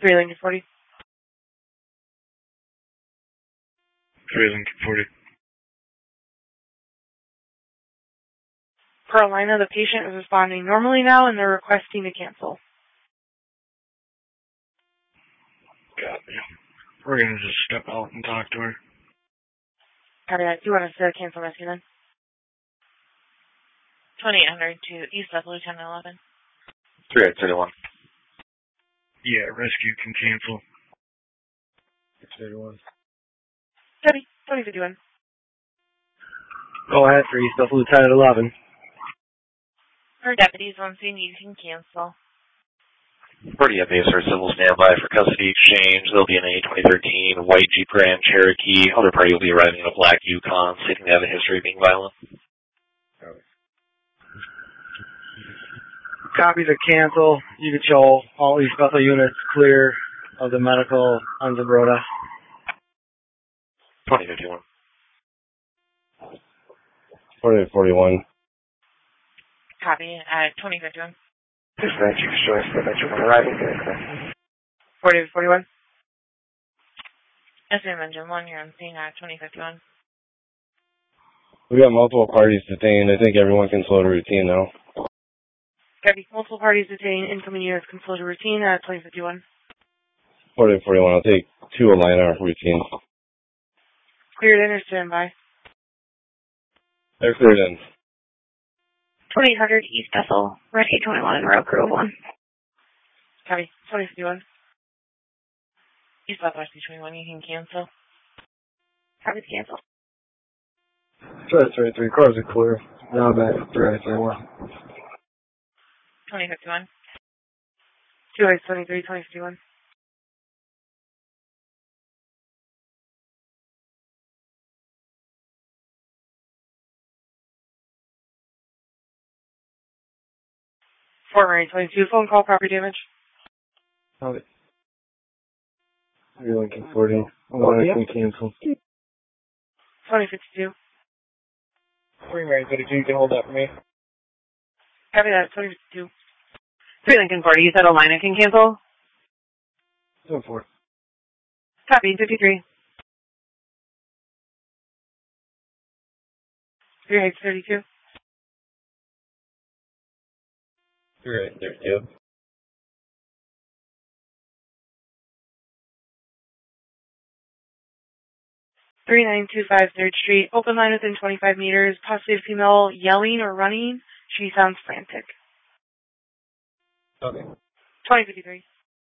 3 Lincoln 40. 3 Lincoln 40. Carolina, the patient is responding normally now, and they're requesting to cancel. Copy. We're going to just step out and talk to her. Copy that. Do you want us to cancel rescue then? 2800 to East Bethel, Lieutenant 11. 3831. Yeah, rescue can cancel. 631. Copy. 2051. Go ahead for East Bethel, Lieutenant 11. For deputies on scene, you can cancel. 40 deputies are civil standby for custody exchange. They'll be in a 2013 white Jeep Grand Cherokee. Other party will be arriving in a black Yukon, stating they have a history of being violent. Copy to cancel. You can show all East Bethel units clear of the medical on Zebroda. 2051. 4841. Copy at 2051. Dispatch, choice for Metro arriving here. 4041. SM Engine 1, you're on scene at 2051. We got multiple parties detained. I think everyone can slow to routine now. Copy. Multiple parties detained. Incoming units can slow to routine at 2051. 4841. I'll take 2 Atlanta routine. Cleared in or standby. They're cleared in. 2800 East Bethel, Rescue 21, Road Crew 1. Copy. 2051. East Bethel, Rescue 21, you can cancel. Copy to cancel. 33. Cars are clear. Now back to 3831. 2051. 223, 2051. Fort Mary 22, phone call, property damage. Okay. 3 Lincoln 40. I can cancel. 2052. 3 Mary 22, you can hold that for me. Copy that. 2052. 3 Lincoln 40, you said Alina can cancel? 74. Copy. 53. 3 Heights 32. 3832. Three 3925 3rd Street. Open line within 25 meters. Possibly a female yelling or running. She sounds frantic. Okay. 2053.